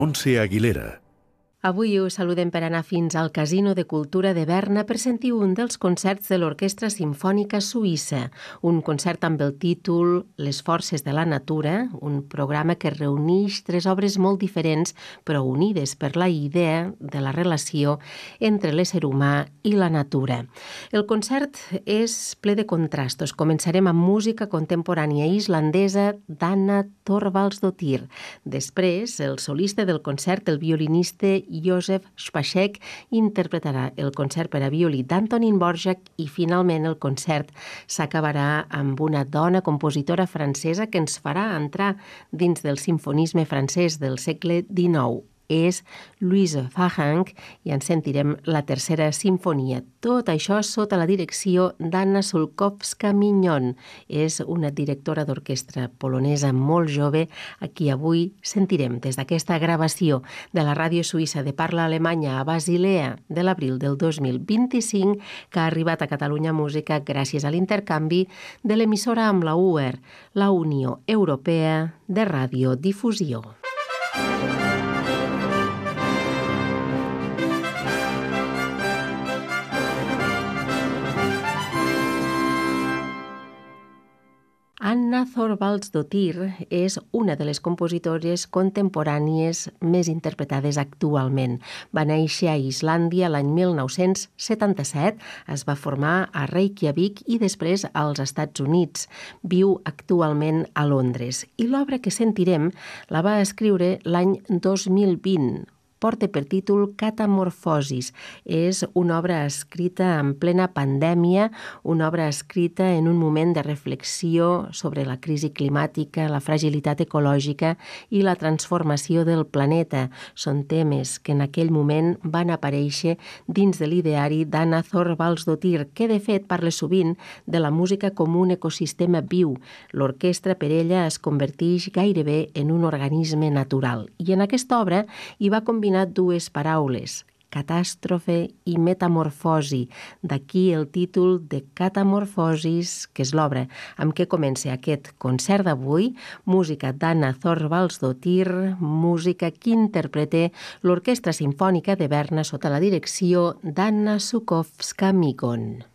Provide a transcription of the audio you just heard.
Montse Aguilera. Avui us saludem per anar fins al Casino de Cultura de Berna per sentir un dels concerts de l'Orquestra Simfònica Suïssa, un concert amb el títol Les forces de la natura, un programa que reuneix tres obres molt diferents però unides per la idea de la relació entre l'ésser humà i la natura. El concert és ple de contrastos. Començarem amb música contemporània islandesa d'Anna Thorvaldsdóttir. Després, el solista del concert, el violinista Józef Spacek, interpretarà el concert per a violí d'Antonín Dvořák i finalment el concert s'acabarà amb una dona compositora francesa que ens farà entrar dins del simfonisme francès del segle XIX. És Louise Fahang i en sentirem la tercera simfonia. Tot això sota la direcció d'Anna Sulkowska-Mignon. És una directora d'orquestra polonesa molt jove a qui avui sentirem des d'aquesta gravació de la ràdio suïssa de parla alemanya a Basilea de l'abril del 2025 que ha arribat a Catalunya Música gràcies a l'intercanvi de l'emissora amb la UER, la Unió Europea de Radiodifusió. Anna Thorvaldsdóttir és una de les compositores contemporànies més interpretades actualment. Va néixer a Islàndia l'any 1977, es va formar a Reykjavik i després als Estats Units. Viu actualment a Londres i l'obra que sentirem la va escriure l'any 2020. Porta per títol Catamorfosis. És una obra escrita en plena pandèmia, una obra escrita en un moment de reflexió sobre la crisi climàtica, la fragilitat ecològica i la transformació del planeta. Són temes que en aquell moment van aparèixer dins de l'ideari d'Anna Thorvaldsdóttir, que de fet parla sovint de la música com un ecosistema viu. L'orquestra per ella es converteix gairebé en un organisme natural. I en aquesta obra hi va combinar dues paraules, catàstrofe i metamorfosi. D'aquí el títol de Catamorfosis, que és l'obra amb què comença aquest concert d'avui, música d'Anna Thorvaldsdóttir, música que interpreta l'Orquestra Simfònica de Berna sota la direcció d'Anna Sulkowska-Mignon.